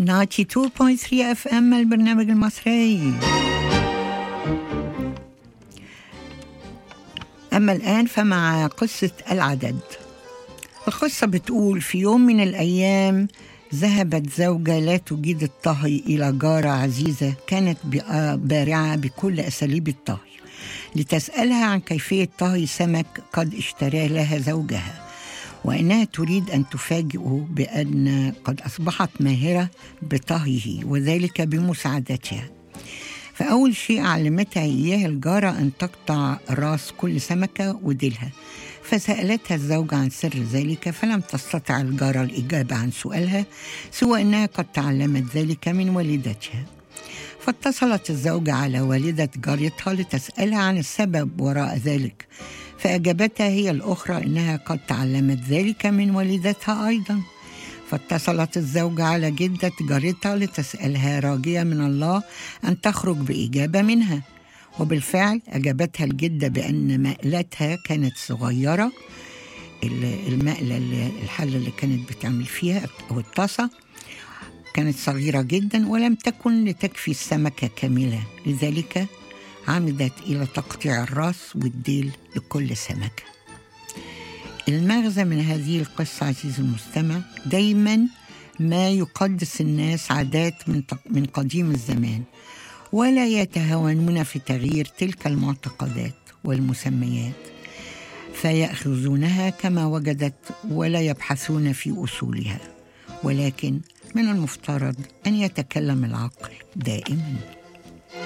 92.3 FM البرنامج المصري. أما الآن فمع قصة العدد. القصة بتقول: في يوم من الأيام ذهبت زوجة لا تجيد الطهي إلى جارة عزيزة كانت بارعة بكل أساليب الطهي لتسألها عن كيفية طهي سمك قد اشترى لها زوجها، وإنها تريد أن تفاجئه بأن قد أصبحت ماهرة بطهيه وذلك بمساعدتها. فأول شيء علمتها إياه الجارة أن تقطع رأس كل سمكة وديلها، فسألتها الزوجة عن سر ذلك، فلم تستطع الجارة الإجابة عن سؤالها سوى أنها قد تعلمت ذلك من والدتها. فاتصلت الزوجة على والدة جارتها لتسألها عن السبب وراء ذلك، فأجابتها هي الأخرى إنها قد تعلمت ذلك من والدتها أيضا. فاتصلت الزوجة على جدة جارتها لتسألها راجية من الله أن تخرج بإجابة منها، وبالفعل أجابتها الجدة بأن مقلتها كانت صغيرة، المقلة الحلة اللي كانت بتعمل فيها أو الطاسة كانت صغيرة جدا ولم تكن لتكفي السمكة كاملة، لذلك عمدت إلى تقطيع الرأس والديل لكل سمكة. المغزى من هذه القصة عزيزي المستمع: دايما ما يقدس الناس عادات من قديم الزمان، ولا يتهاونون في تغيير تلك المعتقدات والمسميات، فيأخذونها كما وجدت ولا يبحثون في أصولها، ولكن من المفترض أن يتكلم العقل دائما.